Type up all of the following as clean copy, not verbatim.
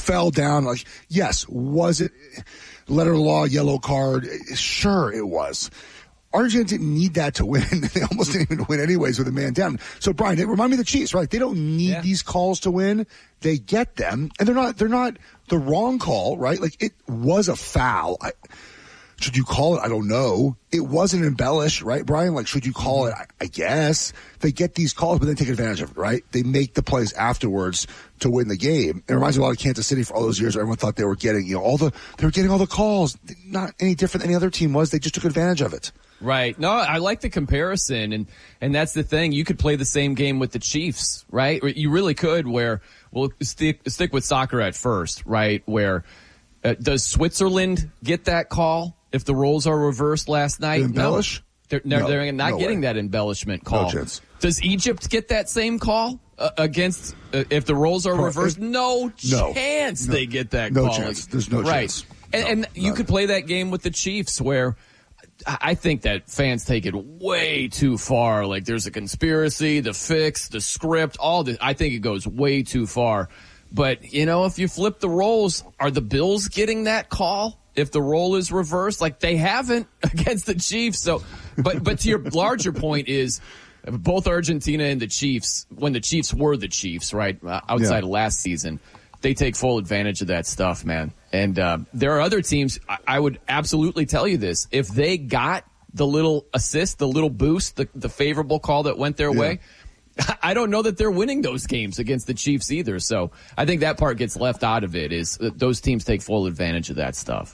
fell down. Like, yes, was it letter of the law, yellow card? Sure, it was. Argentina didn't need that to win. They almost didn't even win anyways with a man down. So, Brian, it reminded me of the Chiefs, right? They don't need these calls to win. They get them, and they're not the wrong call, right? Like, it was a foul. Should you call it? I don't know. It wasn't embellished, right, Brian? Like, should you call it? I guess. They get these calls, but they take advantage of it, right? They make the plays afterwards to win the game. It reminds me a lot of Kansas City for all those years where everyone thought they were getting, they were getting all the calls. Not any different than any other team was. They just took advantage of it. Right. No, I like the comparison, and that's the thing. You could play the same game with the Chiefs, right? You really could. Where we'll stick with soccer at first, right? Where does Switzerland get that call if the roles are reversed last night? Embellish? No. They're not getting that embellishment call. No chance. Does Egypt get that same call against if the roles are reversed? No chance they get that call. No chance. There's no chance. And you could play that game with the Chiefs where I think that fans take it way too far. Like, there's a conspiracy, the fix, the script, all this. I think it goes way too far. But, if you flip the roles, are the Bills getting that call if the role is reversed? Like, they haven't against the Chiefs. So, but to your larger point is both Argentina and the Chiefs, when the Chiefs were the Chiefs, right, outside of last season, they take full advantage of that stuff, man. And there are other teams, I would absolutely tell you this. If they got the little assist, the little boost, the favorable call that went their way, I don't know that they're winning those games against the Chiefs either. So I think that part gets left out of it, is that those teams take full advantage of that stuff.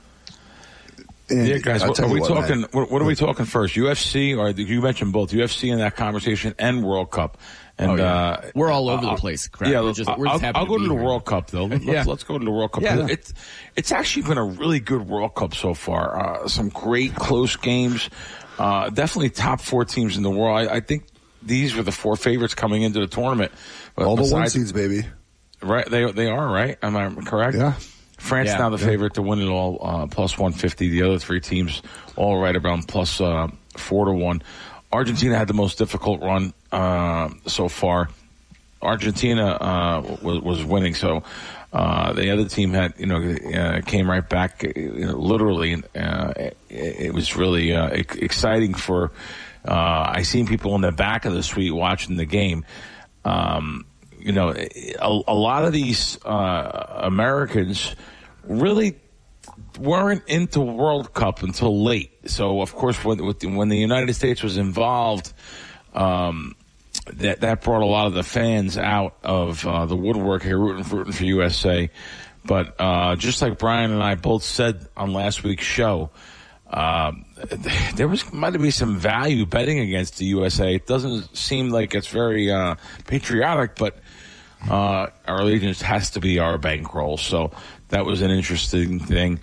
Yeah, guys, what are we talking first? UFC, or you mentioned both UFC in that conversation and World Cup. And we're all over the place. Crap. Yeah, I'll go to the World Cup though. Let's go to the World Cup. Yeah. It's actually been a really good World Cup so far. Some great close games. Definitely top 4 teams in the world. I think these were the 4 favorites coming into the tournament. All the 1 seeds, baby. Right, they are, right? Am I correct? Yeah. France now the favorite to win it all, plus 150. The other 3 teams all right around plus 4-1. Argentina had the most difficult run so far. Argentina was winning, so the other team had came right back. Literally, it was really exciting for. I seen people in the back of the suite watching the game. A lot of these Americans really weren't into World Cup until late. So, of course, when the United States was involved, that brought a lot of the fans out of the woodwork here, rooting for USA. But just like Brian and I both said on last week's show, there might be some value betting against the USA. It doesn't seem like it's very patriotic, but our allegiance has to be our bankroll. So that was an interesting thing.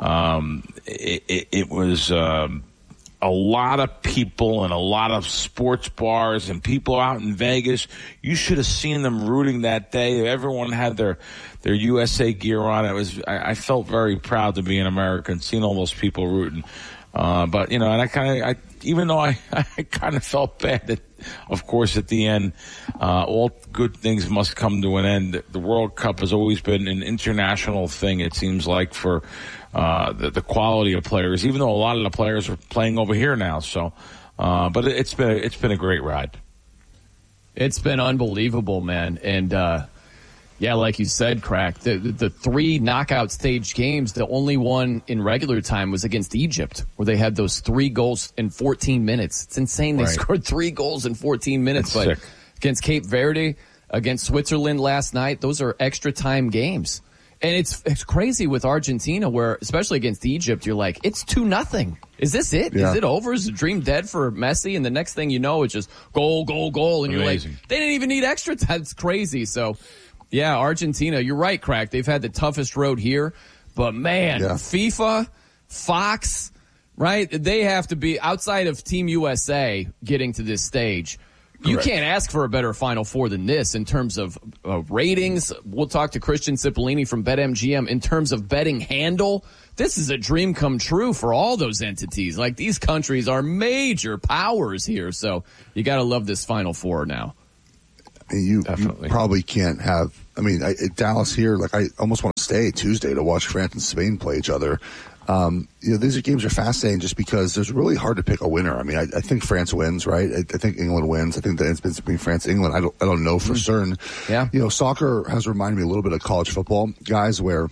It was a lot of people and a lot of sports bars and people out in Vegas. You should have seen them rooting that day. Everyone had their USA gear on. I felt very proud to be an American, seeing all those people rooting. But and even though I kind of felt bad that, of course, at the end, all good things must come to an end. The World Cup has always been an international thing, it seems like, for the quality of players, even though a lot of the players are playing over here now. So, but it's been a great ride. It's been unbelievable, man. And, like you said, Crack, the 3 knockout stage games, the only one in regular time was against Egypt, where they had those 3 goals in 14 minutes. It's insane. They scored 3 goals in 14 minutes. That's but sick. Against Cape Verde, against Switzerland last night, those are extra time games. And it's crazy with Argentina, where, especially against Egypt, you're like, it's 2-0. Is this it? Yeah. Is it over? Is the dream dead for Messi? And the next thing you know, it's just goal, goal, goal. And Amazing. You're like, they didn't even need extra time. It's crazy. So, yeah, Argentina, you're right, Crack. They've had the toughest road here. But, man, FIFA, Fox, right? They have to be, outside of Team USA getting to this stage, you can't ask for a better Final Four than this in terms of ratings. We'll talk to Christian Cipollini from BetMGM. In terms of betting handle, this is a dream come true for all those entities. Like, these countries are major powers here, so you got to love this Final Four now. You probably can't have. I mean, Dallas here. Like, I almost want to stay Tuesday to watch France and Spain play each other. These games are fascinating just because there's really hard to pick a winner. I mean, I think France wins, right? I think England wins. I think that it's been between France and England. I don't know for certain. Yeah. Soccer has reminded me a little bit of college football, guys, where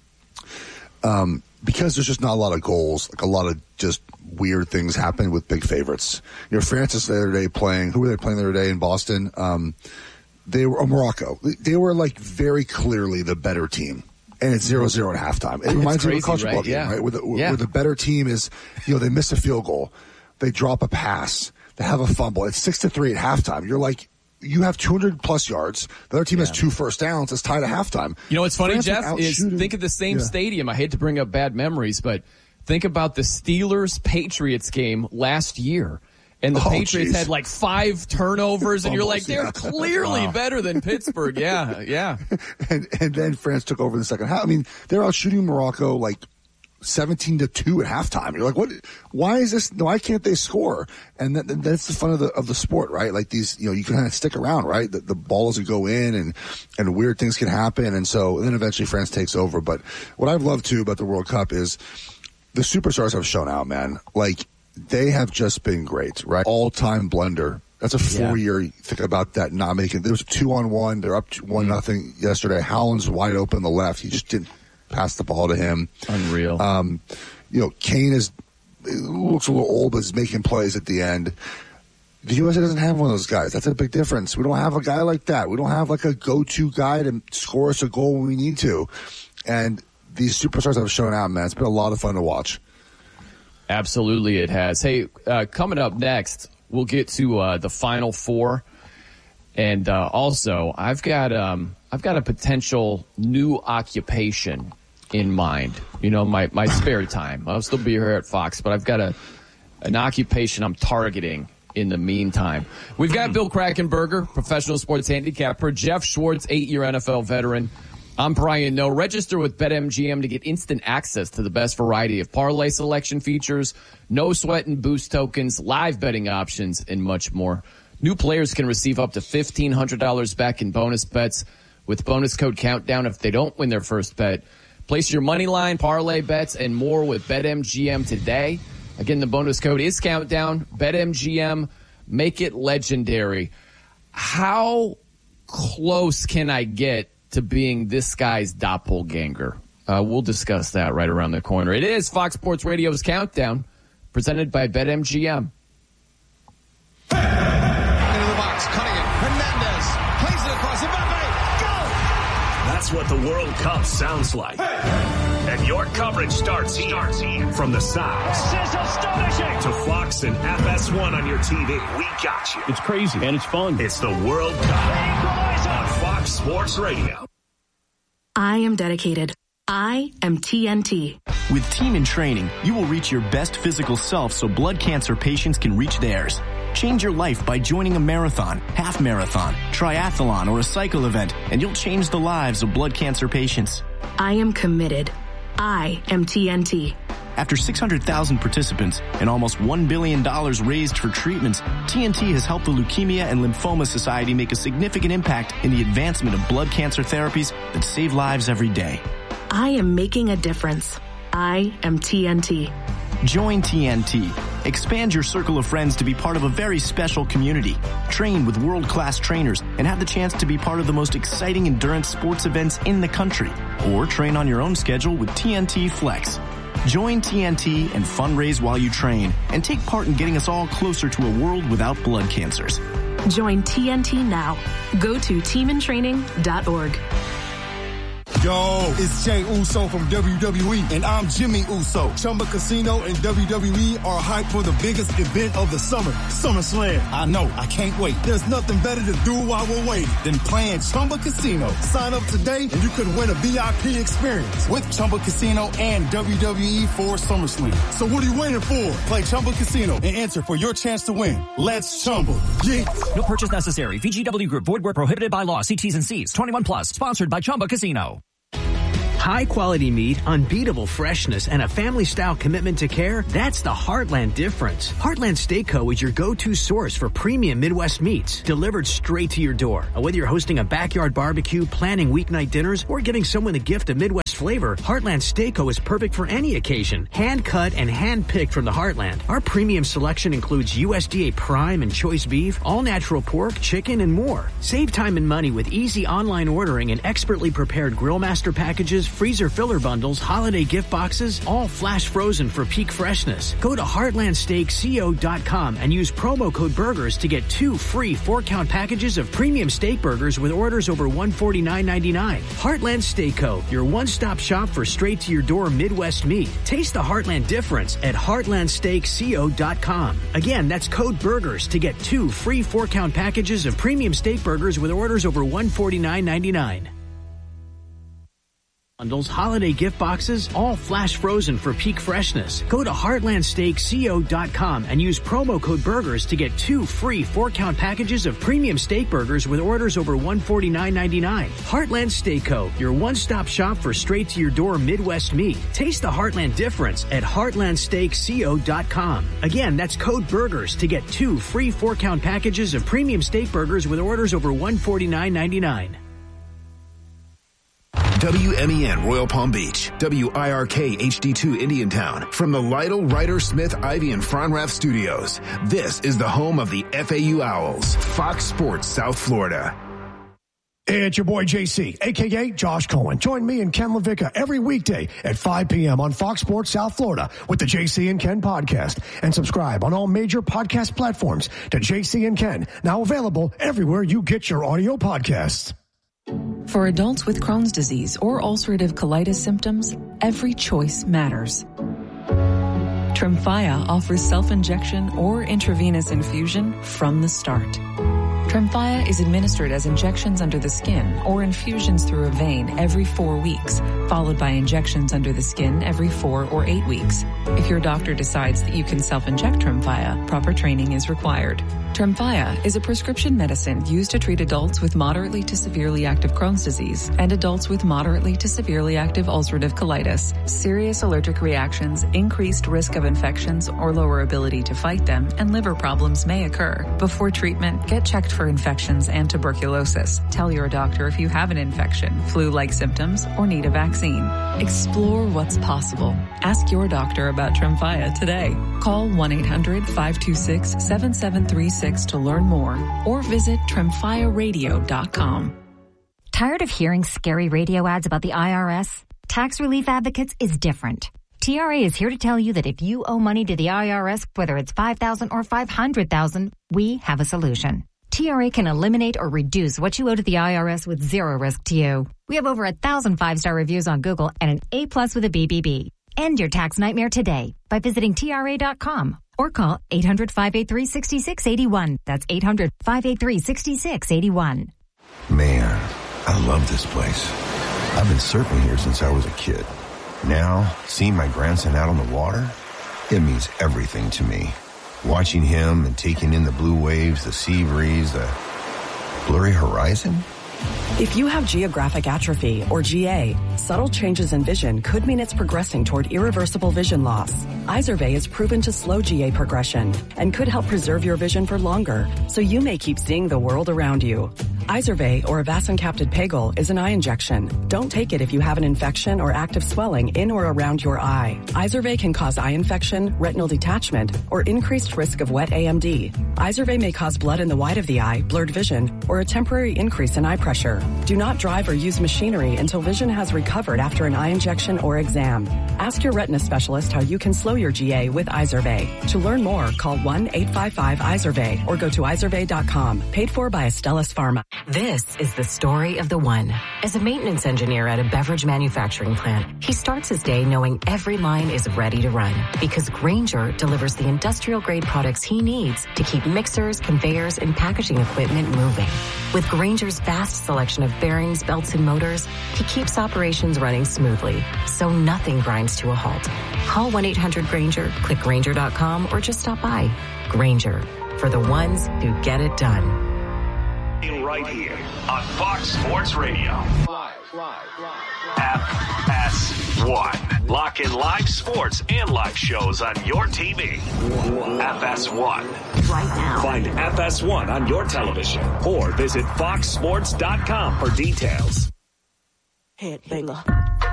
because there's just not a lot of goals, like a lot of just weird things happen with big favorites. France is the other day playing. Who were they playing the other day in Boston? They were Morocco. They were like very clearly the better team. And it's 0-0 at halftime. It reminds me of a college football game, right? Where the better team is, they miss a field goal, they drop a pass, they have a fumble. It's 6-3 at halftime. You're like, you have 200 plus yards. The other team has 2 first downs. It's tied at halftime. What's funny, Jeff, is think of the same stadium. I hate to bring up bad memories, but think about the Steelers-Patriots game last year. And the Patriots had like 5 turnovers, and you're like, they're clearly better than Pittsburgh. Yeah. And then France took over in the second half. I mean, they're out shooting Morocco like 17-2 at halftime. You're like, what? Why is this? Why can't they score? And that's the fun of the sport, right? Like these, you can kind of stick around, right? The ball doesn't go in, and weird things can happen, and then eventually France takes over. But what I've loved too about the World Cup is the superstars have shown out, man. Like, they have just been great, right? All-time blunder. That's a 4-year. Think about that. Not making. There was a 2-on-1. They're up 1-0 yesterday. Haaland's wide open on the left. He just didn't pass the ball to him. Unreal. Kane looks a little old, but is making plays at the end. The USA doesn't have one of those guys. That's a big difference. We don't have a guy like that. We don't have like a go-to guy to score us a goal when we need to. And these superstars have shown out, man. It's been a lot of fun to watch. Absolutely, it has. Hey, coming up next, we'll get to the Final Four, and also I've got a potential new occupation in mind. My spare time. I'll still be here at Fox, but I've got an occupation I'm targeting in the meantime. We've got Bill Krackomberger, professional sports handicapper, Jeff Schwartz, 8-year NFL veteran. I'm Brian Noe. Register with BetMGM to get instant access to the best variety of parlay selection features, no sweat and boost tokens, live betting options, and much more. New players can receive up to $1,500 back in bonus bets with bonus code Countdown if they don't win their first bet. Place your money line, parlay bets, and more with BetMGM today. Again, the bonus code is Countdown. BetMGM, make it legendary. How close can I get to being this guy's doppelganger? We'll discuss that right around the corner. It is Fox Sports Radio's Countdown, presented by BetMGM. Into the box, cutting it. Hernandez plays it across. Mbappe, go! That's what the World Cup sounds like. And your coverage starts here. From the sides. This is astonishing. To Fox and FS1 on your TV. We got you. It's crazy and it's fun. It's the World Cup on Fox Sports Radio. I am dedicated. I am TNT. With Team in Training, you will reach your best physical self so blood cancer patients can reach theirs. Change your life by joining a marathon, half marathon, triathlon, or a cycle event, and you'll change the lives of blood cancer patients. I am committed. I am TNT. After 600,000 participants and almost $1 billion raised for treatments, TNT has helped the Leukemia and Lymphoma Society make a significant impact in the advancement of blood cancer therapies that save lives every day. I am making a difference. I am TNT. Join TNT. Expand your circle of friends to be part of a very special community. Train with world-class trainers and have the chance to be part of the most exciting endurance sports events in the country. Or train on your own schedule with TNT Flex. Join TNT and fundraise while you train and take part in getting us all closer to a world without blood cancers. Join TNT now. Go to teamintraining.org. Yo, it's Jey Uso from WWE, and I'm Jimmy Uso. Chumba Casino and WWE are hyped for the biggest event of the summer, SummerSlam. I know, I can't wait. There's nothing better to do while we're waiting than playing Chumba Casino. Sign up today and you could win a VIP experience with Chumba Casino and WWE for SummerSlam. So what are you waiting for? Play Chumba Casino and enter for your chance to win. Let's Chumba. Yeah. No purchase necessary. VGW Group. Void where prohibited by law. See T's and C's. 21 plus. Sponsored by Chumba Casino. high-quality meat, unbeatable freshness, and a family-style commitment to care, that's the Heartland difference. Heartland Steak Co. is your go-to source for premium Midwest meats, delivered straight to your door. Whether you're hosting a backyard barbecue, planning weeknight dinners, or giving someone a gift of Midwest flavor, Heartland Steak Co. is perfect for any occasion. Hand-cut and hand-picked from the Heartland. Our premium selection includes USDA Prime and Choice beef, all-natural pork, chicken, and more. Save time and money with easy online ordering and expertly prepared Grill Master packages, freezer filler bundles, holiday gift boxes, all flash frozen for peak freshness. Go to heartlandsteakco.com and use promo code BURGERS to get 2 free 4-count packages of premium steak burgers with orders over $149.99. Heartland Steak Co., your one-stop shop for straight-to-your-door Midwest meat. Taste the Heartland difference at heartlandsteakco.com. Again, that's code BURGERS to get 2 free 4-count packages of premium steak burgers with orders over $149.99. Bundles, holiday gift boxes, all flash frozen for peak freshness. Go to heartlandsteakco.com and use promo code BURGERS to get 2 free 4-count packages of premium steak burgers with orders over $149.99. Heartland Steak Co., your one-stop shop for straight-to-your-door Midwest meat. Taste the Heartland difference at heartlandsteakco.com. Again, that's code BURGERS to get 2 free 4-count packages of premium steak burgers with orders over $149.99. WMEN Royal Palm Beach, WIRK HD2 Indiantown. From the Lytle, Ryder, Smith, Ivy, and Fronrath studios, this is the home of the FAU Owls, Fox Sports South Florida. Hey, it's your boy JC, a.k.a. Josh Cohen. Join me and Ken LaVicka every weekday at 5 p.m. on Fox Sports South Florida with the JC and Ken podcast. And subscribe on all major podcast platforms to JC and Ken, now available everywhere you get your audio podcasts. For adults with Crohn's disease or ulcerative colitis symptoms, every choice matters. Tremfya offers self-injection or intravenous infusion from the start. Tremfya is administered as injections under the skin or infusions through a vein every 4 weeks, followed by injections under the skin every 4 or 8 weeks. If your doctor decides that you can self-inject Tremfya, proper training is required. Tremfya is a prescription medicine used to treat adults with moderately to severely active Crohn's disease and adults with moderately to severely active ulcerative colitis. Serious allergic reactions, increased risk of infections or lower ability to fight them, and liver problems may occur. Before treatment, get checked for infections and tuberculosis. Tell your doctor if you have an infection, flu-like symptoms, or need a vaccine. Explore what's possible. Ask your doctor about Tremfya today. Call 1-800-526-7736 to learn more or visit TremfyaRadio.com. Tired of hearing scary radio ads about the IRS? Tax Relief Advocates is different. TRA is here to tell you that if you owe money to the IRS, whether it's $5,000 or $500,000, we have a solution. TRA can eliminate or reduce what you owe to the IRS with zero risk to you. We have over 1,000 5-star reviews on Google and an A+ with a BBB. End your tax nightmare today by visiting TRA.com or call 800-583-6681. That's 800-583-6681. Man, I love this place. I've been surfing here since I was a kid. Now, seeing my grandson out on the water, it means everything to me. Watching him and taking in the blue waves, the sea breeze, the blurry horizon. If you have geographic atrophy, or GA, subtle changes in vision could mean it's progressing toward irreversible vision loss. Izervay is proven to slow GA progression and could help preserve your vision for longer, so you may keep seeing the world around you. Izervay, or avacincaptad pegol, is an eye injection. Don't take it if you have an infection or active swelling in or around your eye. Izervay can cause eye infection, retinal detachment, or increased risk of wet AMD. Izervay may cause blood in the white of the eye, blurred vision, or a temporary increase in eye pressure. Do not drive or use machinery until vision has recovered after an eye injection or exam. Ask your retina specialist how you can slow your GA with Izervay. To learn more, call 1-855-IZERVAY or go to izervay.com. Paid for by Astellas Pharma. This is the story of the one. As a maintenance engineer at a beverage manufacturing plant, he starts his day knowing every line is ready to run because Grainger delivers the industrial-grade products he needs to keep mixers, conveyors, and packaging equipment moving. With Grainger's vast selection of bearings, belts, and motors, he keeps operations running smoothly, so nothing grinds to a halt. Call 1-800-GRAINGER, click Grainger.com, or just stop by. Grainger, for the ones who get it done. Right here on Fox Sports Radio. App FS1. Lock in live sports and live shows on your TV. FS1. Right now. Find FS1 on your television or visit foxsports.com for details. Headbanger.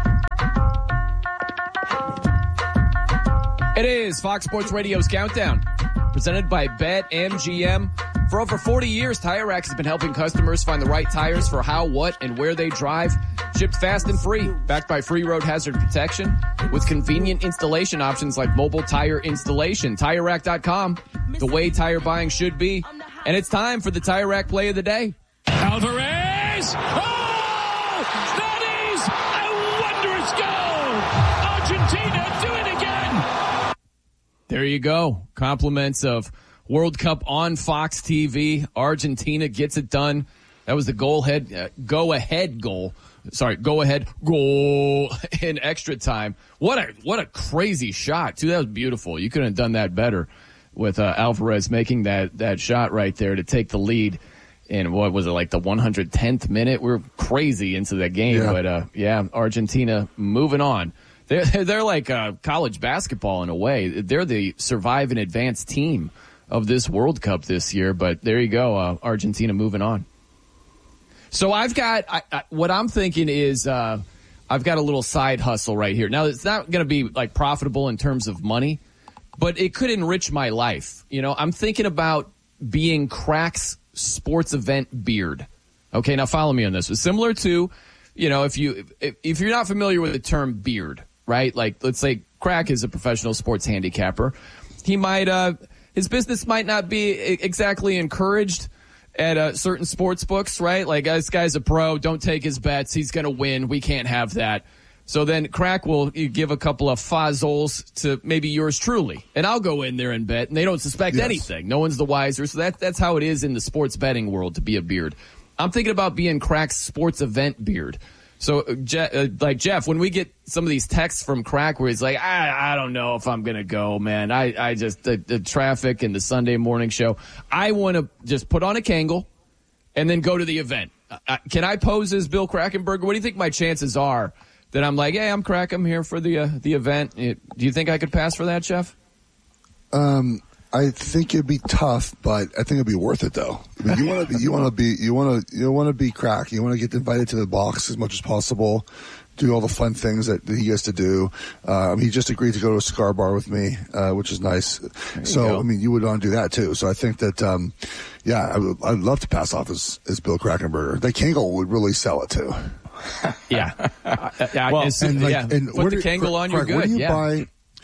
It is Fox Sports Radio's Countdown, presented by BetMGM. For over 40 years, Tire Rack has been helping customers find the right tires for how, what, and where they drive. Shipped fast and free, backed by free road hazard protection, with convenient installation options like mobile tire installation. TireRack.com, the way tire buying should be. And it's time for the Tire Rack Play of the Day. Alvarez! Oh! That is a wondrous goal! Argentina do it again! There you go. Compliments of World Cup on Fox TV. Argentina gets it done. That was the go-ahead goal in extra time. What a crazy shot, too. That was beautiful. You couldn't have done that better with Alvarez making that shot right there to take the lead. And what was it, like the 110th minute? We're crazy into that game. Yeah. But, Argentina moving on. They're like college basketball in a way. They're the survive and advance team of this World Cup this year. But there you go, Argentina moving on. So I've got what I'm thinking is I've got a little side hustle right here. Now, it's not going to be like profitable in terms of money, but it could enrich my life. You know, I'm thinking about being Crack's sports event beard. Okay, now follow me on this. It's similar to, you know, if you're not familiar with the term beard, right? Like, let's say Crack is a professional sports handicapper. He might his business might not be exactly encouraged at certain sports books, right? Like, this guy's a pro. Don't take his bets. He's going to win. We can't have that. So then Crack will give a couple of fazzols to maybe yours truly. And I'll go in there and bet, and they don't suspect anything. No one's the wiser. So that's how it is in the sports betting world to be a beard. I'm thinking about being Crack's sports event beard. So, Jeff, when we get some of these texts from Crack where he's like, I don't know if I'm going to go, man. I just, the traffic and the Sunday morning show, I want to just put on a Kangol and then go to the event. Can I pose as Bill Krackomberger? What do you think my chances are that I'm like, hey, I'm Crack, I'm here for the event? Do you think I could pass for that, Jeff? I think it'd be tough, but I think it'd be worth it though. I mean, you want to be Crack. You want to get invited to the box as much as possible. Do all the fun things that he gets to do. He just agreed to go to a cigar bar with me, which is nice. So, I mean, you would want to do that too. So I think that, I'd love to pass off as Bill Krackomberger. The Kangol would really sell it too. Yeah. Put the Kangol on, you're good. Where do you buy?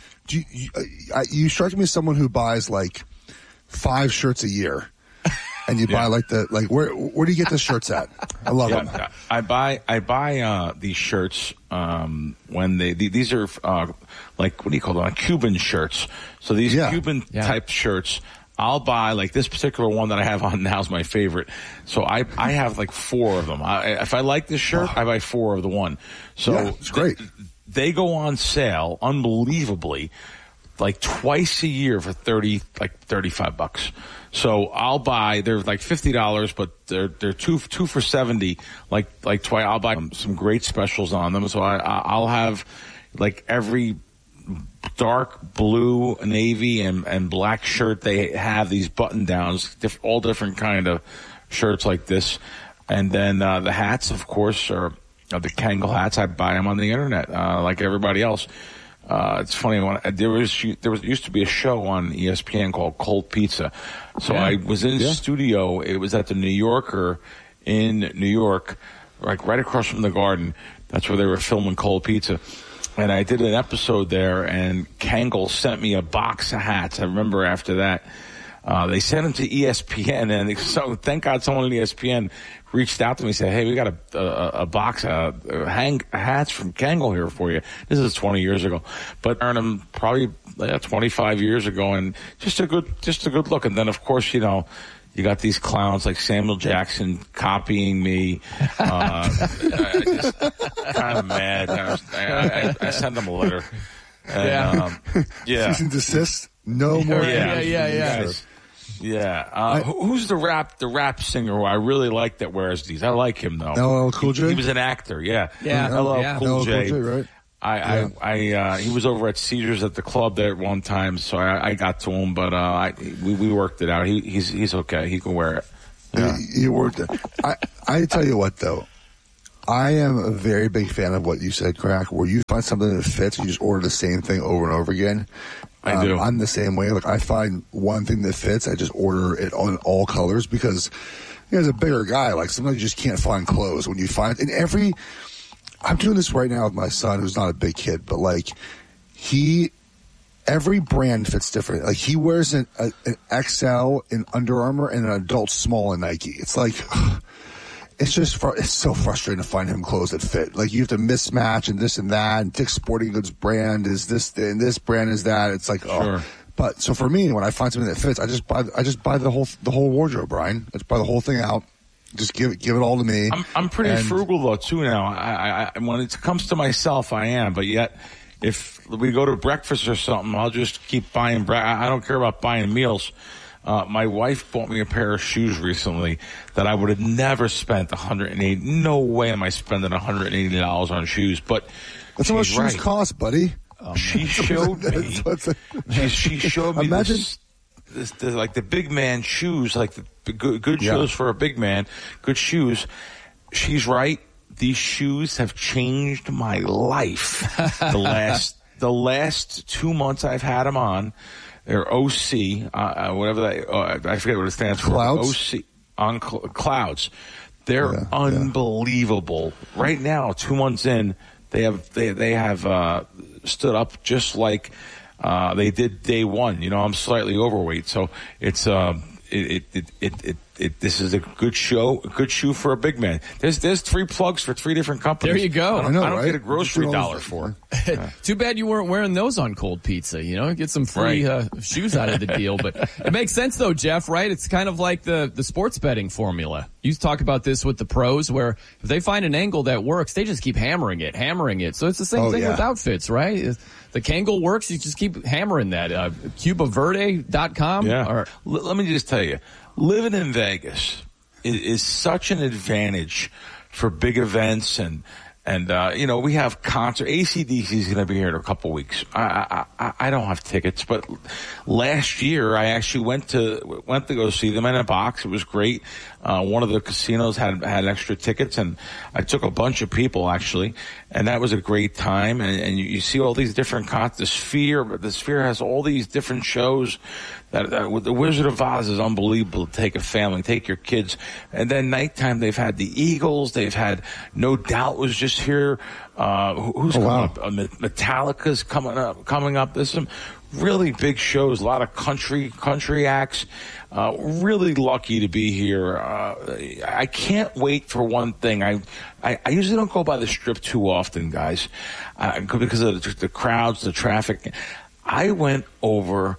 You strike me as someone who buys like 5 shirts a year, and you buy where do you get the shirts at? I love them. I buy these shirts when these are like, what do you call them? Cuban shirts. So these Cuban type shirts, I'll buy, like this particular one that I have on now is my favorite. So I have like 4 of them. If I like this shirt, I buy 4 of the one. So it's great. They go on sale, unbelievably, like twice a year for $35. So I'll buy. They're like $50, but they're two for $70. Like twice. I'll buy some great specials on them. So I'll have like every dark blue, navy, and black shirt. They have these button downs, all different kind of shirts like this, and then the hats, of course, are. The Kangol hats, I buy them on the internet, like everybody else. It's funny, there used to be a show on ESPN called Cold Pizza. So I was in the studio. It was at the New Yorker in New York, like right across from the Garden. That's where they were filming Cold Pizza. And I did an episode there, and Kangol sent me a box of hats. I remember after that. They sent them to ESPN, and so thank God someone on ESPN reached out to me and said, hey, we got a box of hats from Kangol here for you. This is 20 years ago. But I earned them probably 25 years ago, and just a good look. And then, of course, you know, you got these clowns like Samuel Jackson copying me. I just kind of mad. I sent them a letter. And, Cease and desist. No more. Who's the rap singer who I really like that wears these? I like him though. LL Cool J. He was an actor. LL Cool J. Right? He was over at Caesars at the club there at one time, so I got to him, but we worked it out. He's okay. He can wear it. Yeah. You worked it. I tell you what, though. I am a very big fan of what you said, Crack, where you find something that fits, you just order the same thing over and over again. I do. I'm the same way. Like, I find one thing that fits, I just order it on all colors because as a bigger guy, like, sometimes you just can't find clothes. When you find, I'm doing this right now with my son, who's not a big kid, but like, every brand fits different. Like, he wears an XL in Under Armour and an adult small in Nike. It's like, it's so frustrating to find him clothes that fit. Like, you have to mismatch and this and that, and Dick's Sporting Goods brand is this and this brand is that. It's like, Sure. But so for me, when I find something that fits, I just buy the whole wardrobe, Brian. I just buy the whole thing out. Just give it all to me. I'm pretty frugal though too now. I when it comes to myself, I am. But yet, if we go to breakfast or something, I'll just keep buying. I don't care about buying meals. My wife bought me a pair of shoes recently that I would have never spent $180. No way am I spending $180 on shoes. But that's how much shoes cost, buddy. She showed me. She showed me. Imagine. Like the big man shoes, like the good shoes for a big man, good shoes. She's right. These shoes have changed my life. The last 2 months I've had them on. They're OC, whatever that. I forget what it stands for. Clouds? OC on Clouds. They're unbelievable. Right now, 2 months in, they have stood up just like. They did day one. I'm slightly overweight, so it's this is a good shoe for a big man. There's 3 plugs for 3 different companies. There you go. I don't get a grocery dollar for. Too bad you weren't wearing those on cold pizza. Get some free shoes out of the deal. But it makes sense though, Jeff. Right? It's kind of like the sports betting formula. You talk about this with the pros, where if they find an angle that works, they just keep hammering it. So it's the same thing with outfits, right? The Kangol works. You just keep hammering that. CubaVerde.com. Yeah. Let me just tell you, living in Vegas is such an advantage for big events and we have concert. AC/DC is going to be here in a couple weeks. I don't have tickets, but last year I actually went to go see them in a box. It was great. One of the casinos had extra tickets, and I took a bunch of people actually, and that was a great time. And you see all these different the Sphere has all these different shows. That with the Wizard of Oz is unbelievable to take a family, take your kids. And then nighttime, they've had the Eagles. They've had No Doubt was just here. Who's coming up? Metallica's coming up. There's some really big shows, a lot of country acts. Really lucky to be here. I can't wait for one thing. I usually don't go by the Strip too often, guys, because of the crowds, the traffic. I went over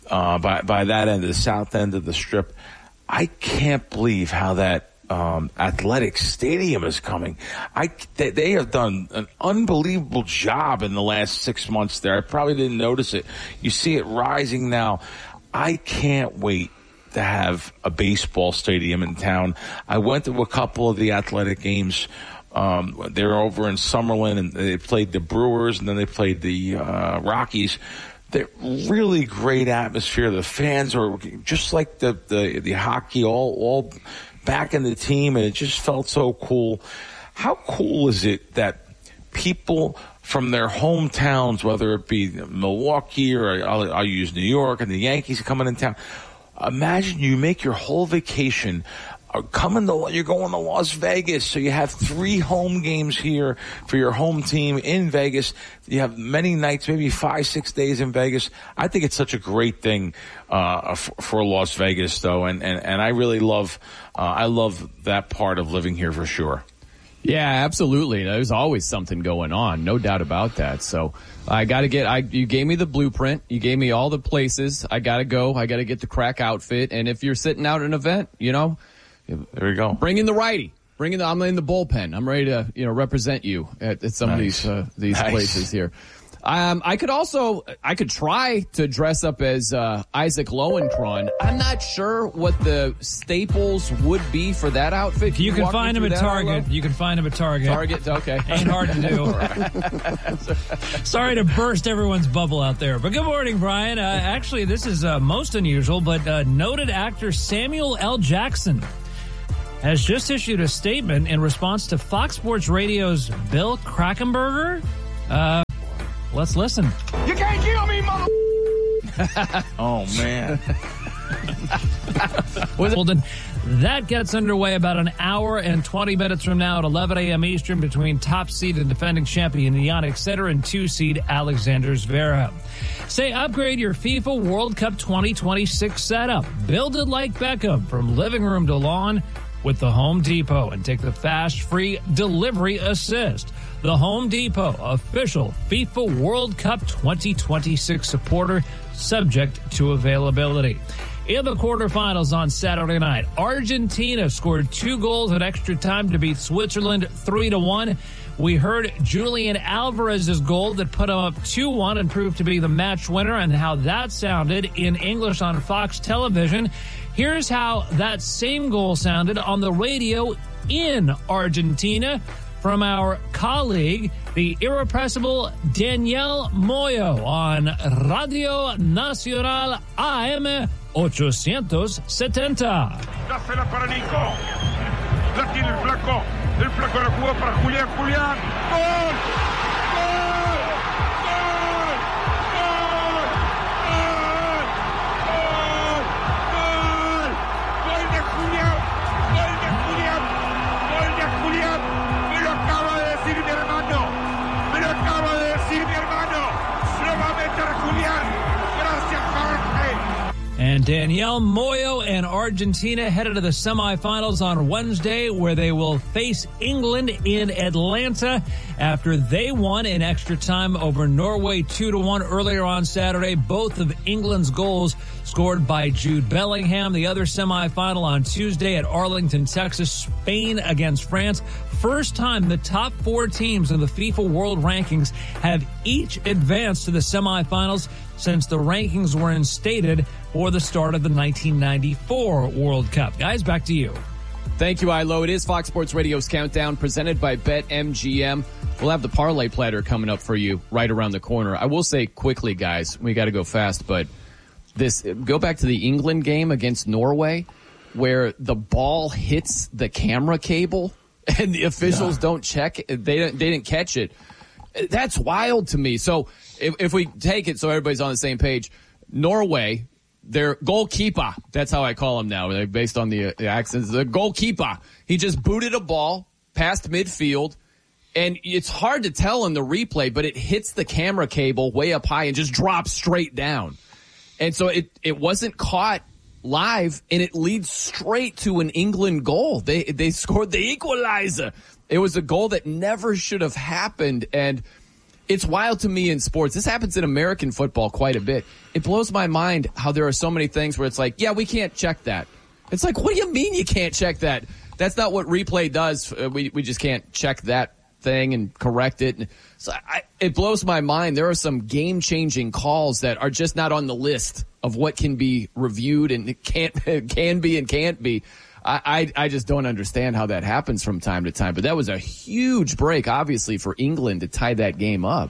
by that end, the south end of the Strip. I can't believe how that athletic stadium is coming. They have done an unbelievable job in the last 6 months there. I probably didn't notice it. You see it rising now. I can't wait to have a baseball stadium in town. I went to a couple of the athletic games. They're over in Summerlin, and they played the Brewers, and then they played the Rockies. They're really great atmosphere. The fans are just like the hockey, all back in the team, and it just felt so cool. How cool is it that people from their hometowns, whether it be Milwaukee or I'll use New York and the Yankees coming in town, imagine you make your whole vacation you're going to Las Vegas, so you have 3 home games here for your home team in Vegas. You have many nights, maybe 5-6 days in Vegas. I think it's such a great thing for Las Vegas, though, and I really love that part of living here for sure. Yeah, absolutely. There's always something going on, no doubt about that. So I got to you gave me the blueprint. You gave me all the places. I got to go. I got to get the Crack outfit. And if you're sitting out at an event, there we go. Bring in the righty. I'm in the bullpen. I'm ready to, represent you at some of these nice. places here. I could try to dress up as Isaac Lowenkron. I'm not sure what the staples would be for that outfit. You can find him at Target. You can find him at Target. Target, okay. Ain't hard to do. Sorry to burst everyone's bubble out there. But good morning, Brian. Actually, this is most unusual, but noted actor Samuel L. Jackson has just issued a statement in response to Fox Sports Radio's Bill Krackomberger. Let's listen. You can't kill me, mother... Oh, man. That gets underway about an hour and 20 minutes from now at 11 a.m. Eastern between top seed and defending champion Jannik Sinner and 2-seed Alexander Zverev. Say upgrade your FIFA World Cup 2026 setup. Build it like Beckham from living room to lawn with the Home Depot and take the fast, free delivery assist. The Home Depot, official FIFA World Cup 2026 supporter, subject to availability. In the quarterfinals on Saturday night, Argentina scored 2 goals in extra time to beat Switzerland 3-1. We heard Julian Alvarez's goal that put him up 2-1 and proved to be the match winner, and how that sounded in English on Fox television. Here's how that same goal sounded on the radio in Argentina from our colleague, the irrepressible Daniel Moyo on Radio Nacional AM 870. Dásela para Nico. La tiene el flaco. El flaco la jugó para Julián. Julián. ¡Gol! ¡Gol! ¡Gol! ¡Gol! ¡Gol! ¡Gol de Julián! ¡Gol de Julián! ¡Gol de Julián! Me lo acaba de decir mi hermano. Me lo acaba de decir mi hermano. Se lo va a meter Julián. Gracias, Jorge. And Danielle Moyo and Argentina headed to the semifinals on Wednesday, where they will face England in Atlanta after they won in extra time over Norway 2-1 earlier on Saturday. Both of England's goals scored by Jude Bellingham. The other semifinal on Tuesday at Arlington, Texas, Spain against France. First time the top 4 teams in the FIFA World Rankings have each advanced to the semifinals since the rankings were instated for the start of the 1994 World Cup. Guys, back to you. Thank you, Ilo. It is Fox Sports Radio's Countdown presented by BetMGM. We'll have the parlay platter coming up for you right around the corner. I will say quickly, guys, we got to go fast, but go back to the England game against Norway where the ball hits the camera cable and the officials don't check it. They didn't catch it. That's wild to me. So if we take it so everybody's on the same page, Norway, their goalkeeper, that's how I call him now, based on the accents, the goalkeeper, he just booted a ball past midfield, and it's hard to tell in the replay, but it hits the camera cable way up high and just drops straight down. And so it wasn't caught live, and it leads straight to an England goal. They scored the equalizer. It was a goal that never should have happened, and it's wild to me in sports. This happens in American football quite a bit. It blows my mind how there are so many things where it's like, yeah, we can't check that. It's like, what do you mean you can't check that? That's not what replay does. We just can't check that thing and correct it. So it blows my mind. There are some game-changing calls that are just not on the list of what can be reviewed and it can be and can't be. I just don't understand how that happens from time to time. But that was a huge break, obviously, for England to tie that game up.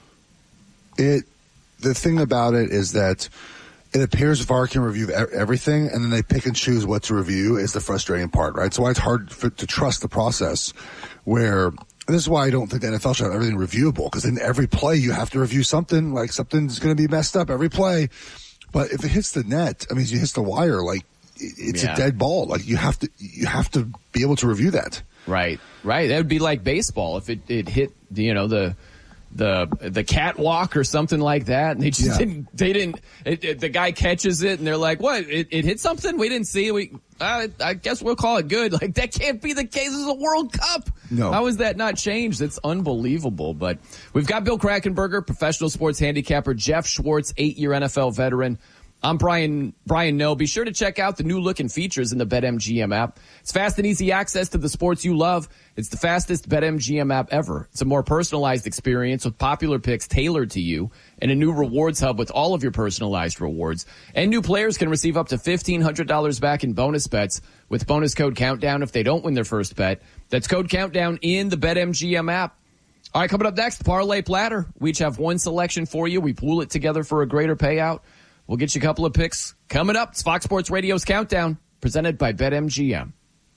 The thing about it is that it appears VAR can review everything, and then they pick and choose what to review is the frustrating part, right? So why it's hard to trust the process where – this is why I don't think the NFL should have everything reviewable, because in every play you have to review something, like something's going to be messed up every play. But if it hits the net, I mean, if it hits the wire, like it's a dead ball. Like you have to be able to review that. Right. That would be like baseball if it hit the catwalk or something like that, and they just didn't. The guy catches it, and they're like, "What? It hit something? We didn't see it. I guess we'll call it good." Like that can't be the case. This is a World Cup. No, how is that not changed? It's unbelievable. But we've got Bill Krackomberger, professional sports handicapper, Jeff Schwartz, 8-year NFL veteran. I'm Brian No. Be sure to check out the new look and features in the BetMGM app. It's fast and easy access to the sports you love. It's the fastest BetMGM app ever. It's a more personalized experience with popular picks tailored to you and a new rewards hub with all of your personalized rewards. And new players can receive up to $1,500 back in bonus bets with bonus code Countdown if they don't win their first bet. That's code Countdown in the BetMGM app. All right, coming up next, Parlay Platter. We each have one selection for you. We pool it together for a greater payout. We'll get you a couple of picks. Coming up, it's Fox Sports Radio's Countdown, presented by BetMGM.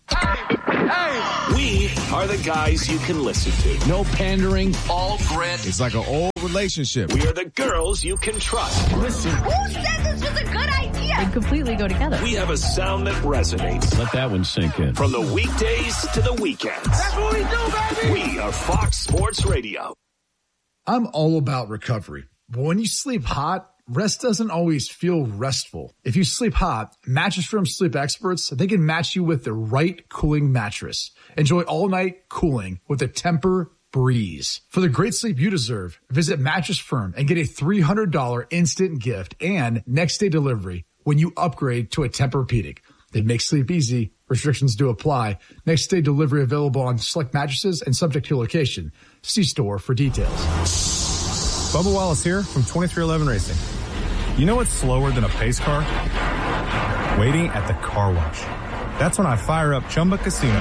We are the guys you can listen to. No pandering. All grit. It's like an old relationship. We are the girls you can trust. Listen. Who said this was a good idea? They completely go together. We have a sound that resonates. Let that one sink in. From the weekdays to the weekends. That's what we do, baby. We are Fox Sports Radio. I'm all about recovery. But when you sleep hot, rest doesn't always feel restful. If you sleep hot, Mattress Firm sleep experts, they can match you with the right cooling mattress. Enjoy all-night cooling with a Tempur-Breeze. For the great sleep you deserve, visit Mattress Firm and get a $300 instant gift and next-day delivery when you upgrade to a Tempur-Pedic. They make sleep easy. Restrictions do apply. Next-day delivery available on select mattresses and subject to location. See store for details. Bubba Wallace here from 2311 Racing. You know what's slower than a pace car? Waiting at the car wash. That's when I fire up Chumba Casino.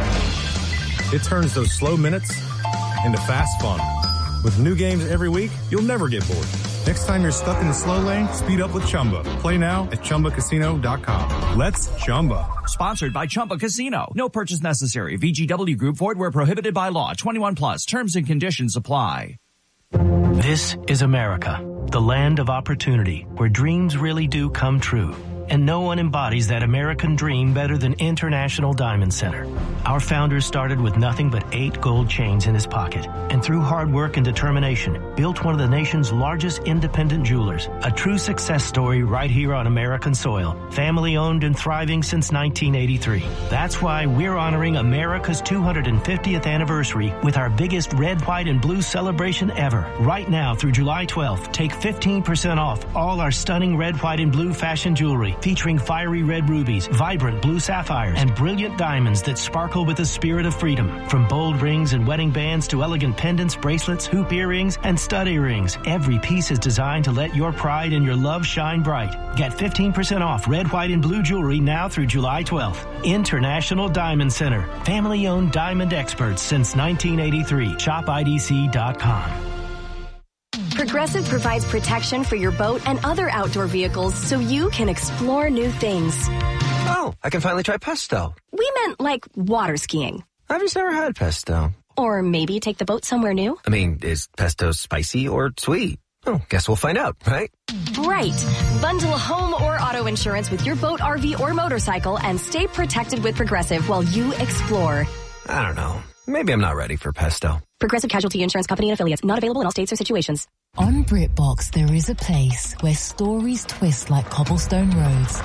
It turns those slow minutes into fast fun. With new games every week, you'll never get bored. Next time you're stuck in the slow lane, speed up with Chumba. Play now at ChumbaCasino.com. Let's Chumba. Sponsored by Chumba Casino. No purchase necessary. VGW Group. Void where prohibited by law. 21 plus. Terms and conditions apply. This is America, the land of opportunity, where dreams really do come true. And no one embodies that American dream better than International Diamond Center. Our founder started with nothing but 8 gold chains in his pocket, and through hard work and determination, built one of the nation's largest independent jewelers. A true success story right here on American soil. Family owned and thriving since 1983. That's why we're honoring America's 250th anniversary with our biggest red, white, and blue celebration ever. Right now through July 12th, take 15% off all our stunning red, white, and blue fashion jewelry, featuring fiery red rubies, vibrant blue sapphires, and brilliant diamonds that sparkle with the spirit of freedom. From bold rings and wedding bands to elegant pendants, bracelets, hoop earrings, and stud earrings, every piece is designed to let your pride and your love shine bright. Get 15% off red, white, and blue jewelry now through July 12th. International Diamond Center. Family-owned diamond experts since 1983. ShopIDC.com. Progressive provides protection for your boat and other outdoor vehicles so you can explore new things. Oh, I can finally try pesto. We meant like water skiing. I've just never had pesto. Or maybe take the boat somewhere new. I mean, is pesto spicy or sweet? Oh, guess we'll find out, right? Right. Bundle home or auto insurance with your boat, RV, or motorcycle and stay protected with Progressive while you explore. I don't know. Maybe I'm not ready for pesto. Progressive Casualty Insurance Company and Affiliates. Not available in all states or situations. On BritBox, there is a place where stories twist like cobblestone roads,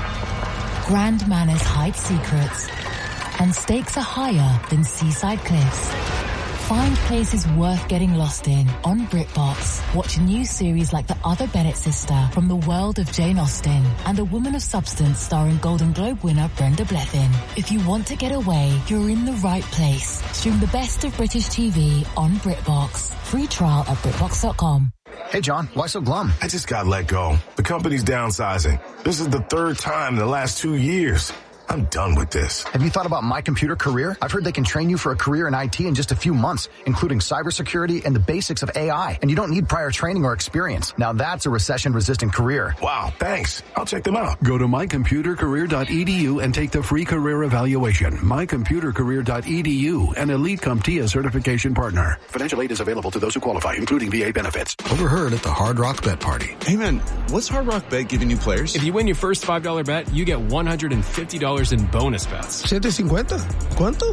grand manners hide secrets, and stakes are higher than seaside cliffs. Find places worth getting lost in on BritBox. Watch a new series like The Other Bennett Sister from the world of Jane Austen and A Woman of Substance starring Golden Globe winner Brenda Blethyn. If you want to get away, you're in the right place. Stream the best of British TV on BritBox. Free trial at BritBox.com. Hey, John, why so glum? I just got let go. The company's downsizing. This is the 3rd time in the last 2 years. I'm done with this. Have you thought about My Computer Career? I've heard they can train you for a career in IT in just a few months, including cybersecurity and the basics of AI. And you don't need prior training or experience. Now that's a recession-resistant career. Wow, thanks. I'll check them out. Go to mycomputercareer.edu and take the free career evaluation. mycomputercareer.edu, an elite CompTIA certification partner. Financial aid is available to those who qualify, including VA benefits. Overheard at the Hard Rock Bet Party. Hey man, what's Hard Rock Bet giving new players? If you win your first $5 bet, you get $150 in bonus bets. $750? ¿Cuánto?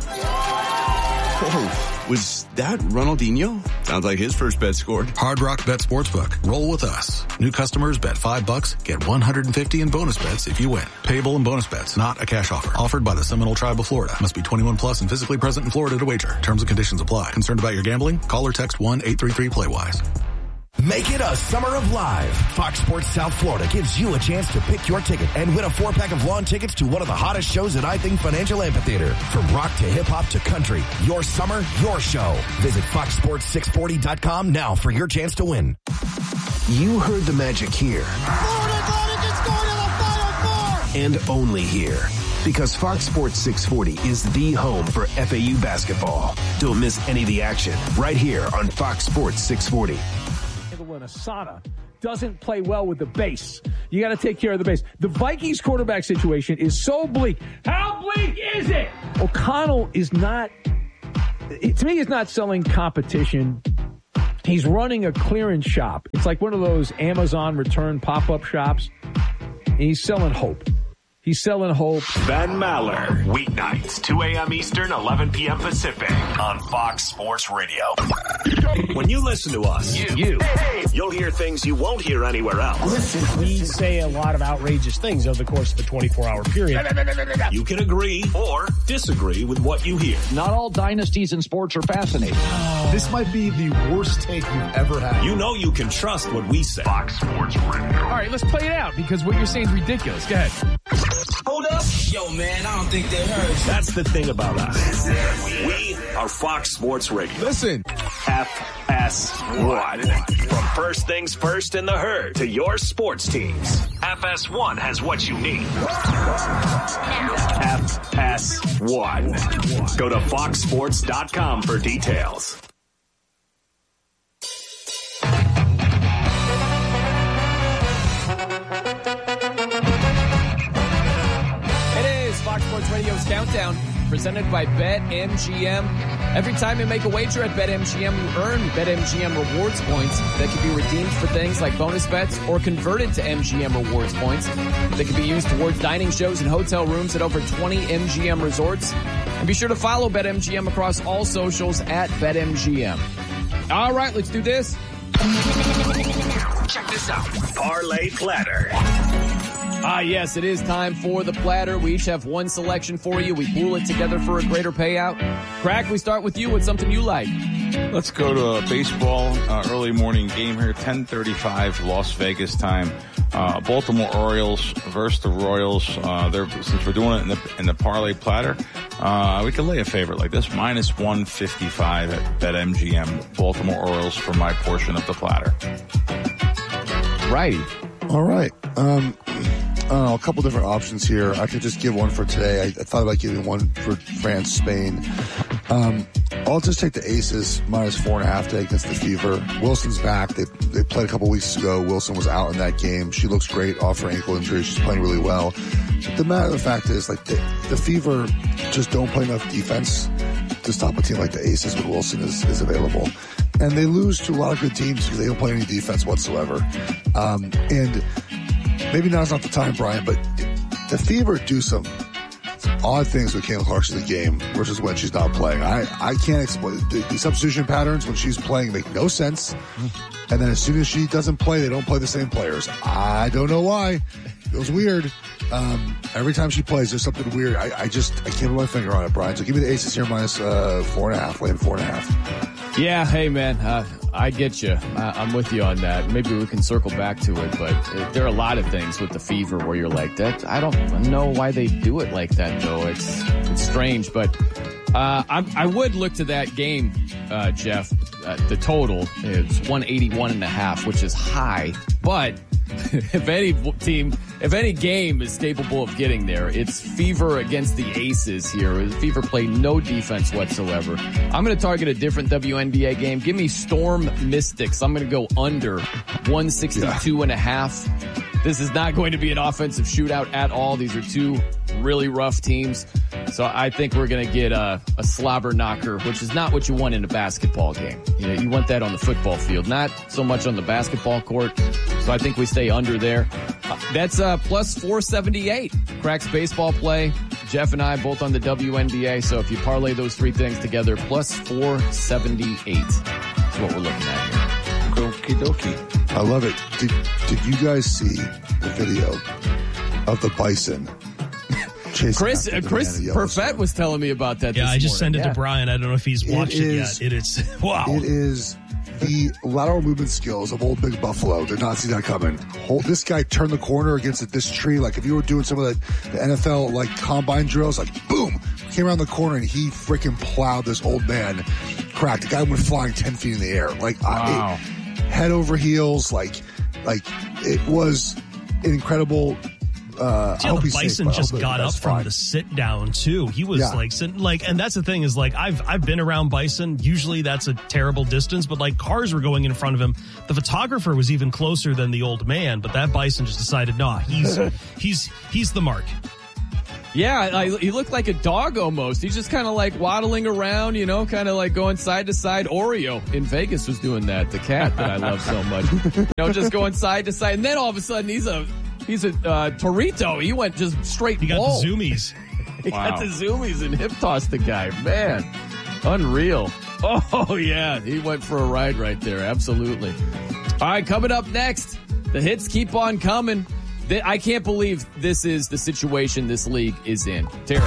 Oh, was that Ronaldinho? Sounds like his first bet scored. Hard Rock Bet Sportsbook. Roll with us. New customers bet $5, get $150 in bonus bets if you win. Payable in bonus bets, not a cash offer. Offered by the Seminole Tribe of Florida. Must be 21 plus and physically present in Florida to wager. Terms and conditions apply. Concerned about your gambling? Call or text 1-833-PLAY-WISE. Make it a summer of live. Fox Sports South Florida gives you a chance to pick your ticket and win a 4-pack of lawn tickets to one of the hottest shows at I Think Financial Amphitheater. From rock to hip-hop to country, your summer, your show. Visit FoxSports640.com now for your chance to win. You heard the magic here. Florida Atlantic is going to the Final Four! And only here. Because Fox Sports 640 is the home for FAU basketball. Don't miss any of the action right here on Fox Sports 640. In Asana doesn't play well with the base. You got to take care of the base. The Vikings quarterback situation is so bleak. How bleak is it? O'Connell is not, to me, he's not selling competition. He's running a clearance shop. It's like one of those Amazon return pop-up shops. And he's selling hope. He's selling hope. Ben Maller, weeknights, 2 a.m. Eastern, 11 p.m. Pacific on Fox Sports Radio. When you listen to us, you'll hear things you won't hear anywhere else. Listen, we say a lot of outrageous things over the course of a 24-hour period. You can agree or disagree with what you hear. Not all dynasties in sports are fascinating. This might be the worst take you've ever had. You know you can trust what we say. Fox Sports Radio. All right, let's play it out because what you're saying is ridiculous. Go ahead. Hold up. Yo, man, I don't think they heard. That's the thing about us. We are Fox Sports Radio. Listen. FS1. From first things first in the herd to your sports teams. FS1 has what you need. FS1. Go to foxsports.com for details. Fox Sports Radio's Countdown, presented by BetMGM. Every time you make a wager at BetMGM, you earn BetMGM rewards points that can be redeemed for things like bonus bets or converted to MGM rewards points that can be used towards dining shows and hotel rooms at over 20 MGM resorts. And be sure to follow BetMGM across all socials at BetMGM. All right, let's do this. Check this out. Parlay Platter. Yes, it is time for the platter. We each have one selection for you. We pool it together for a greater payout. Crack, we start with you. What's something you like? Let's go to a baseball early morning game here, 10:35 Las Vegas time. Baltimore Orioles versus the Royals. Since we're doing it in the parlay platter, we can lay a favorite like this, minus 155 at BetMGM. Baltimore Orioles for my portion of the platter. Righty. All right. A couple different options here. I could just give one for today. I thought about giving one for France, Spain. I'll just take the Aces minus 4.5 today against the Fever. Wilson's back. They played a couple weeks ago. Wilson was out in that game. She looks great off her ankle injury. She's playing really well. The matter of the fact is, like, the Fever just don't play enough defense to stop a team like the Aces when Wilson is available. And they lose to a lot of good teams because they don't play any defense whatsoever. And maybe now's not the time, Brian, but the Fever do some odd things with Caitlin Clarkson in the game versus when she's not playing. I can't explain. The substitution patterns when she's playing make no sense. And then as soon as she doesn't play, they don't play the same players. I don't know why. It feels weird. Every time she plays, there's something weird. I can't put my finger on it, Brian. So give me the Aces here minus 4.5, laying 4.5. Yeah, hey man, I get you. I'm with you on that. Maybe we can circle back to it, but there are a lot of things with the Fever where you're like, that. I don't know why they do it like that, though. It's strange, but I would look to that game, Jeff. The total is 181.5, which is high, but if any game is capable of getting there, it's Fever against the Aces here. The Fever play no defense whatsoever. I'm going to target a different WNBA game. Give me Storm Mystics. I'm going to go under 162.5. This is not going to be an offensive shootout at all. These are two really rough teams. So I think we're going to get a slobber knocker, which is not what you want in a basketball game. You know, you want that on the football field, not so much on the basketball court. So I think we stay under there. That's plus 478. Cracks baseball play. Jeff and I both on the WNBA. So if you parlay those three things together, plus 478 is what we're looking at here. Okie dokie. I love it. Did you guys see the video of the bison? Chris Perfett was telling me about that. Yeah, this I just morning. sent it to Brian. I don't know if he's watched it yet. It is wow. It is the lateral movement skills of old Big Buffalo did not see that coming. This guy turned the corner against this tree. Like if you were doing some of the NFL like combine drills, like boom, came around the corner and he freaking plowed this old man. Cracked. The guy went flying 10 feet in the air. Like wow. Head over heels. Like it was an incredible. The Bison just got up from the sit down too. He was and that's the thing is like I've been around Bison. Usually that's a terrible distance, but like cars were going in front of him. The photographer was even closer than the old man, but that Bison just decided, nah, he's the mark. Yeah, he looked like a dog almost. He's just kind of like waddling around, kind of like going side to side. Oreo in Vegas was doing that, the cat that I love so much. Just going side to side. And then all of a sudden he's a Torito. He went just straight He got bull. the zoomies. He got the zoomies and hip tossed the guy. Man, unreal. Oh, yeah. He went for a ride right there. Absolutely. All right, coming up next, the hits keep on coming. I can't believe this is the situation this league is in. Terrible.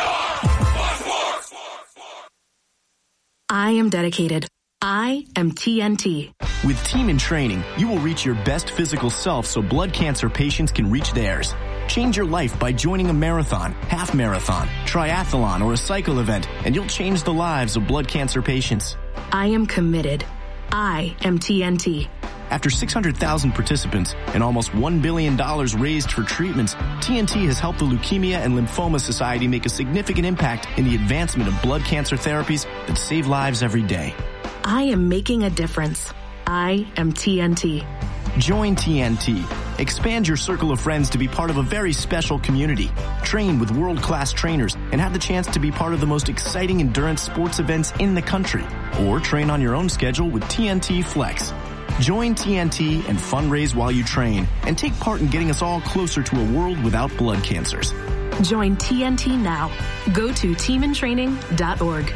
I am dedicated. I am TNT. With Team in Training, you will reach your best physical self so blood cancer patients can reach theirs. Change your life by joining a marathon, half marathon, triathlon, or a cycle event, and you'll change the lives of blood cancer patients. I am committed. I am TNT. After 600,000 participants and almost $1 billion raised for treatments, TNT has helped the Leukemia and Lymphoma Society make a significant impact in the advancement of blood cancer therapies that save lives every day. I am making a difference. I am TNT. Join TNT. Expand your circle of friends to be part of a very special community. Train with world-class trainers and have the chance to be part of the most exciting endurance sports events in the country. Or train on your own schedule with TNT Flex. Join TNT and fundraise while you train and take part in getting us all closer to a world without blood cancers. Join TNT now. Go to teamintraining.org.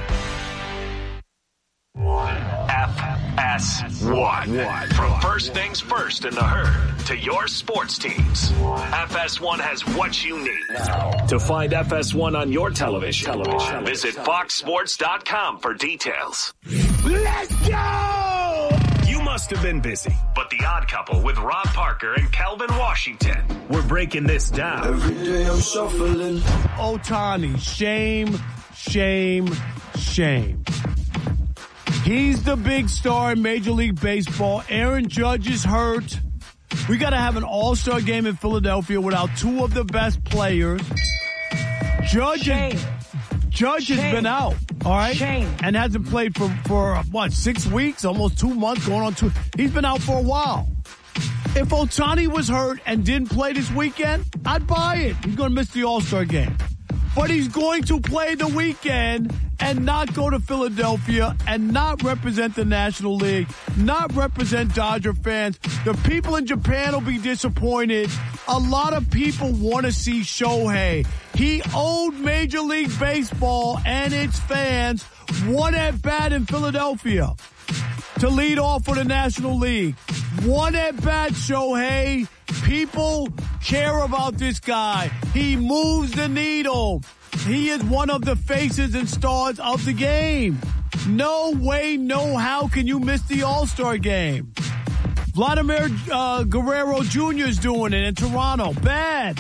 FS1. From first things first in the herd to your sports teams, FS1 has what you need. To find FS1 on your television, visit foxsports.com for details. Let's go! You must have been busy, but The Odd Couple with Rob Parker and Kelvin Washington, we're breaking this down. Every day I'm shuffling. Ohtani, shame, shame, shame. He's the big star in Major League Baseball. Aaron Judge is hurt. We got to have an all-star game in Philadelphia without two of the best players. Judge has been out, all right? And hasn't played for 6 weeks, almost 2 months, going on 2. He's been out for a while. If Ohtani was hurt and didn't play this weekend, I'd buy it. He's going to miss the all-star game. But he's going to play the weekend and not go to Philadelphia and not represent the National League, not represent Dodger fans. The people in Japan will be disappointed. A lot of people want to see Shohei. He owed Major League Baseball and its fans one at-bat in Philadelphia to lead off for the National League. One at-bat, Shohei. People care about this guy. He moves the needle. He is one of the faces and stars of the game. No way, no how can you miss the All-Star game. Vladimir Guerrero Jr. is doing it in Toronto. Bad.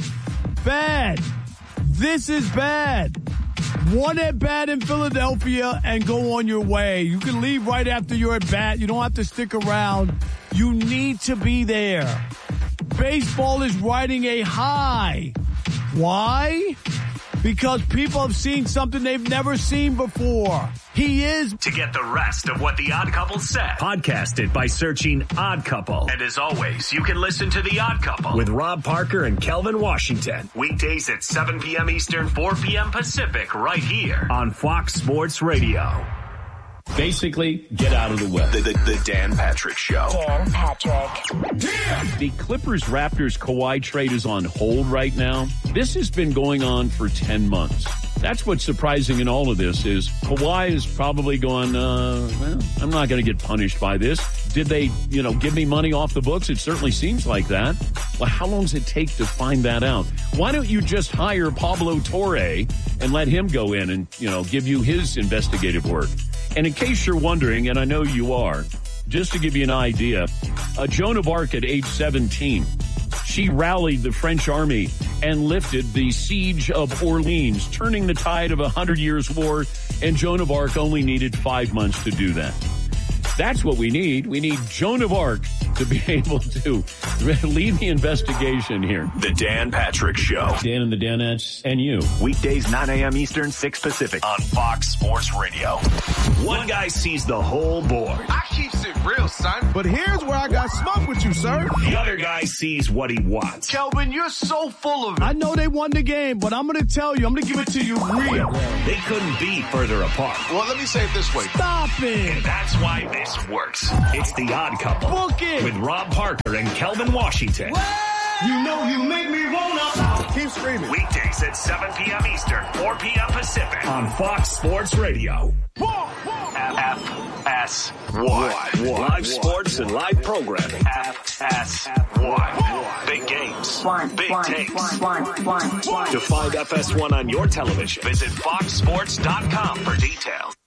This is bad. One at-bat in Philadelphia and go on your way. You can leave right after your at-bat. You don't have to stick around. You need to be there. Baseball is riding a high. Why? Because people have seen something they've never seen before. He is. To get the rest of what The Odd Couple said, podcast it by searching Odd Couple. And as always, you can listen to The Odd Couple with Rob Parker and Kelvin Washington. Weekdays at 7 p.m. Eastern, 4 p.m. Pacific, right here on Fox Sports Radio. Basically, get out of the way. The Dan Patrick Show. Dan Patrick. The Clippers-Raptors Kawhi trade is on hold right now. This has been going on for 10 months. That's what's surprising in all of this is Kawhi is probably going, I'm not going to get punished by this. Did they, give me money off the books? It certainly seems like that. Well, how long does it take to find that out? Why don't you just hire Pablo Torre and let him go in and, give you his investigative work? And in case you're wondering, and I know you are, Just to give you an idea, Joan of Arc at age 17, she rallied the French army and lifted the siege of Orleans, turning the tide of 100 Years' War, and Joan of Arc only needed 5 months to do that. That's what we need. We need Joan of Arc to be able to lead the investigation here. The Dan Patrick Show. Dan and the Danettes and you. Weekdays 9 a.m. Eastern, 6 Pacific on Fox Sports Radio. One guy sees the whole board. I keeps it real, son. But here's where I got smoke with you, sir. The other guy sees what he wants. Kelvin, you're so full of it. I know they won the game, but I'm going to tell you, I'm going to give it to you real. They couldn't be further apart. Well, let me say it this way. Stop it. And that's why this works. It's The Odd Couple. Book it. With Rob Parker and Kelvin Washington. You know you make me wanna. Keep screaming. Weekdays at 7 p.m. Eastern, 4 p.m. Pacific on Fox Sports Radio. FS1. Live sports and live programming. FS1. Big games. Big takes. To find FS1 on your television, visit foxsports.com for details.